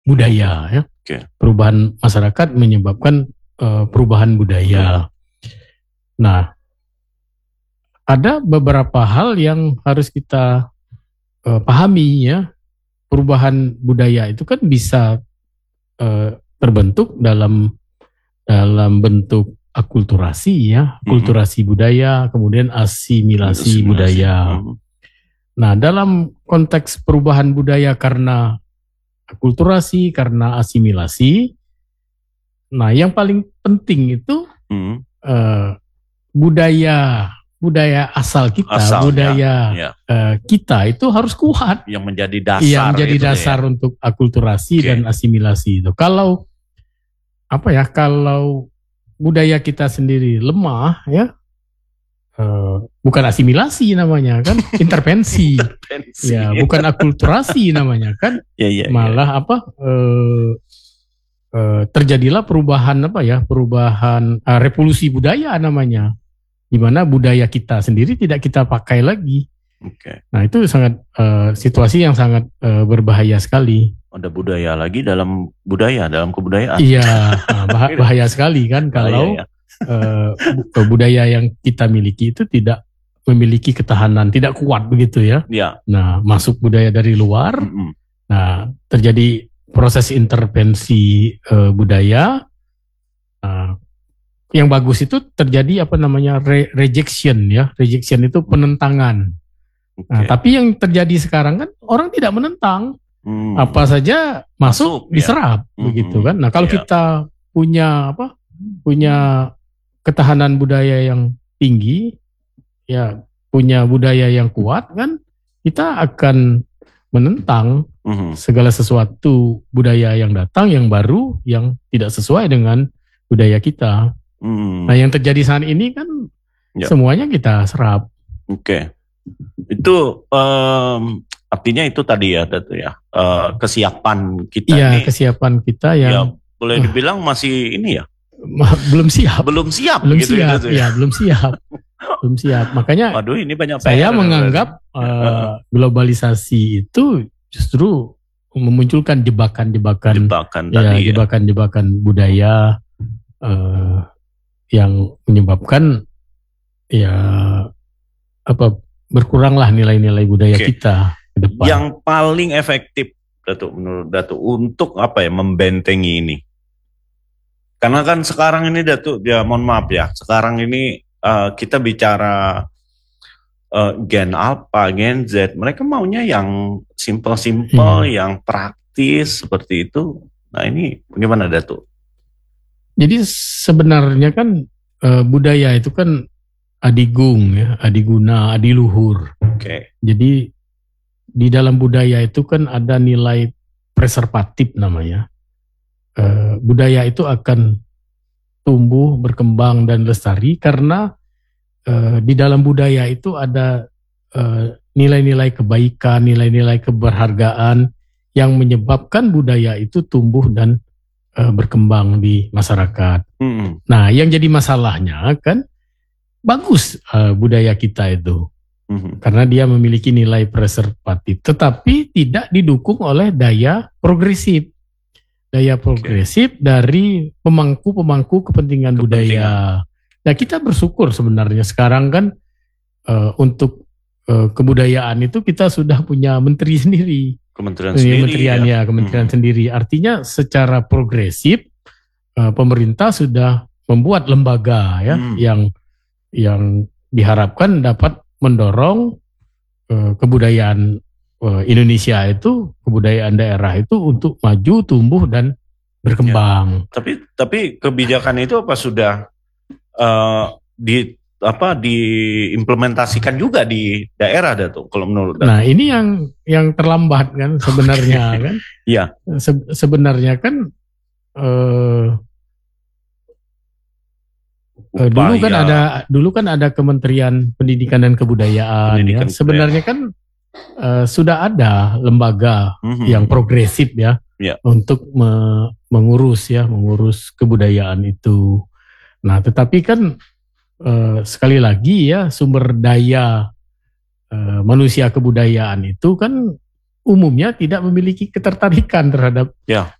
budaya ya. Perubahan masyarakat menyebabkan perubahan budaya. Nah, ada beberapa hal yang harus kita pahami ya. Perubahan budaya itu kan bisa terbentuk dalam bentuk akulturasi ya, akulturasi budaya, kemudian asimilasi budaya. Nah, dalam konteks perubahan budaya karena akulturasi, karena asimilasi, nah yang paling penting itu budaya asal kita, kita itu harus kuat. Yang menjadi dasar. Untuk akulturasi dan asimilasi itu. Kalau budaya kita sendiri lemah, ya, bukan asimilasi namanya kan, intervensi. Ya, bukan akulturasi namanya kan, malah terjadilah perubahan revolusi budaya namanya. Di mana budaya kita sendiri tidak kita pakai lagi. Nah, itu sangat situasi yang sangat berbahaya sekali. Ada budaya lagi dalam kebudayaan. Iya, bahaya sekali kan kalau budaya yang kita miliki itu tidak memiliki ketahanan, tidak kuat begitu ya. Nah, masuk budaya dari luar, nah terjadi proses intervensi budaya. Yang bagus itu terjadi rejection ya. Rejection itu penentangan. Nah, tapi yang terjadi sekarang kan orang tidak menentang. Apa saja masuk diserap begitu kan. Nah, kalau kita punya ketahanan budaya yang tinggi, ya punya budaya yang kuat kan, kita akan menentang segala sesuatu budaya yang datang, yang baru, yang tidak sesuai dengan budaya kita. Nah, yang terjadi saat ini kan semuanya kita serap. Itu artinya itu tadi ya, Dato ya, kesiapan kita ini. Iya, kesiapan kita yang boleh dibilang masih ini ya. Belum siap. Belum siap. Makanya ini banyak saya menganggap globalisasi itu justru memunculkan jebakan-jebakan budaya yang menyebabkan berkuranglah nilai-nilai budaya kita ke depan. Yang paling efektif menurut Dato untuk membentengi ini. Karena kan sekarang ini Dato, mohon maaf ya, sekarang ini kita bicara Gen Alpha, Gen Z, mereka maunya yang simple-simple, yang praktis seperti itu. Nah, ini bagaimana Dato? Jadi sebenarnya kan budaya itu kan adigung ya, adiguna, adiluhur. Jadi di dalam budaya itu kan ada nilai preservatif namanya. Budaya itu akan tumbuh, berkembang dan lestari karena di dalam budaya itu ada nilai-nilai kebaikan, nilai-nilai keberhargaan yang menyebabkan budaya itu tumbuh dan berkembang di masyarakat. Nah, yang jadi masalahnya kan bagus budaya kita itu karena dia memiliki nilai preservatif, tetapi tidak didukung oleh daya progresif dari pemangku kepentingan budaya. Nah, kita bersyukur sebenarnya sekarang kan untuk kebudayaan itu kita sudah punya menteri sendiri. Kementerian sendiri. Artinya secara progresif pemerintah sudah membuat lembaga ya yang diharapkan dapat mendorong kebudayaan Indonesia itu, kebudayaan daerah itu untuk maju, tumbuh dan berkembang. Tapi kebijakan itu apa sudah diimplementasikan juga di daerah Dato, kalau menurut Dato? Nah, ini yang terlambat kan sebenarnya kan. Iya. Sebenarnya kan dulu kan ada Kementerian Pendidikan dan Kebudayaan. Sebenarnya kan sudah ada lembaga yang progresif ya untuk mengurus kebudayaan itu. Nah, tetapi kan sekali lagi ya sumber daya manusia kebudayaan itu kan umumnya tidak memiliki ketertarikan terhadap